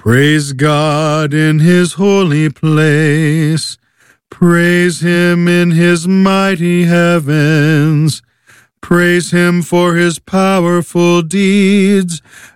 Praise God in his holy place. Praise him in his mighty heavens. Praise him for his powerful deeds